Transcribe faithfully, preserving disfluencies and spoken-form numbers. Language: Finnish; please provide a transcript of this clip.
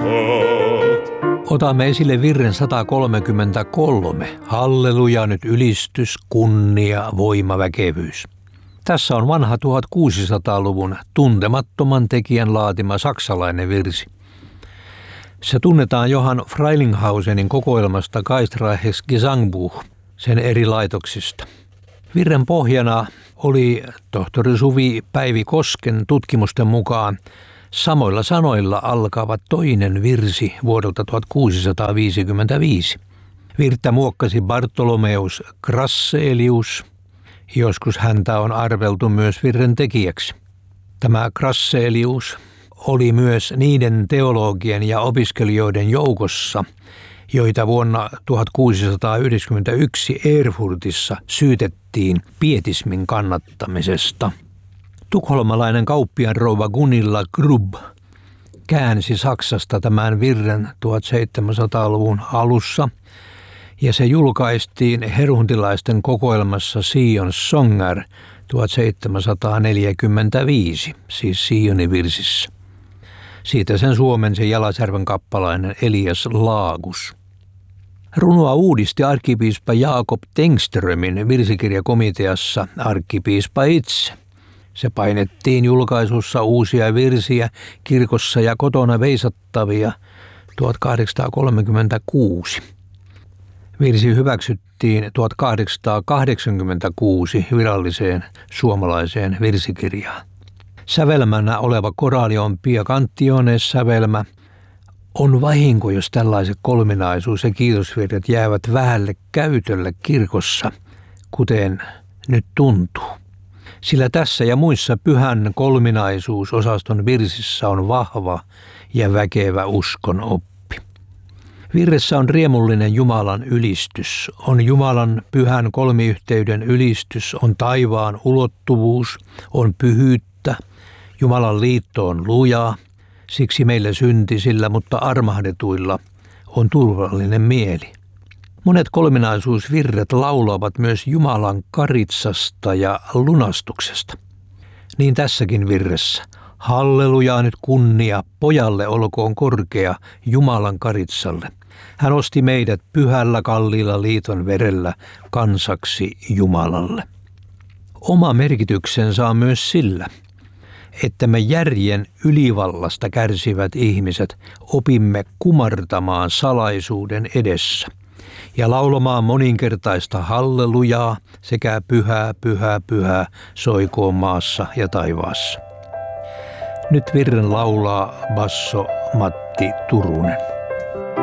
Otamme esille virren sata kolmekymmentäkolme. Halleluja, nyt ylistys, kunnia, voima, väkevyys. Tässä on vanha tuhatkuusisataaluvun tuntemattoman tekijän laatima saksalainen virsi. Se tunnetaan Johann Frelinghausenin kokoelmasta Geistreiches Gesangbuch, sen eri laitoksista. Virren pohjana oli tohtori Suvi Päivi Kosken tutkimusten mukaan samoilla sanoilla alkava toinen virsi vuodelta tuhatkuusisataaviisikymmentäviisi. Virttä muokkasi Bartholomeus Grasselius. Joskus häntä on arveltu myös virren tekijäksi. Tämä Grasselius oli myös niiden teologien ja opiskelijoiden joukossa, joita vuonna tuhatkuusisataayhdeksänkymmentäyksi Erfurtissa syytettiin pietismin kannattamisesta. Tukholmalainen kauppiaan rouva Gunilla Grubb käänsi Saksasta tämän virren tuhatseitsemänsataaluvun alussa ja se julkaistiin heruntilaisten kokoelmassa Sion Songer tuhatseitsemänsataaneljäkymmentäviisi, siis Sionin virsissä. Siitä sen suomensi Jalasjärven kappalainen Elias Laagus. Runoa uudisti arkkipiispa Jakob Tengströmin virsikirjakomiteassa arkkipiispa itse. Se painettiin julkaisussa uusia virsiä kirkossa ja kotona veisattavia tuhatkahdeksansataakolmekymmentäkuusi. Virsi hyväksyttiin tuhatkahdeksansataakahdeksankymmentäkuusi viralliseen suomalaiseen virsikirjaan. Sävelmänä oleva koraali on Pia Cantiones sävelmä. On vahinko, jos tällaiset kolminaisuus- ja kiitosvirret jäävät vähälle käytölle kirkossa, kuten nyt tuntuu. Sillä tässä ja muissa pyhän kolminaisuusosaston virsissä on vahva ja väkevä uskon oppi. Virressä on riemullinen Jumalan ylistys, on Jumalan pyhän kolmiyhteyden ylistys, on taivaan ulottuvuus, on pyhyyttä, Jumalan liitto on lujaa, siksi meillä syntisillä, mutta armahdetuilla on turvallinen mieli. Monet kolminaisuusvirret laulavat myös Jumalan karitsasta ja lunastuksesta. Niin tässäkin virressä. Hallelujaa nyt kunnia, pojalle olkoon korkea Jumalan karitsalle. Hän osti meidät pyhällä kalliilla liiton verellä kansaksi Jumalalle. Oma merkityksen saa myös sillä, että me järjen ylivallasta kärsivät ihmiset opimme kumartamaan salaisuuden edessä ja laulamaan moninkertaista hallelujaa sekä pyhää, pyhää, pyhää soikoon maassa ja taivaassa. Nyt virren laulaa basso Matti Turunen.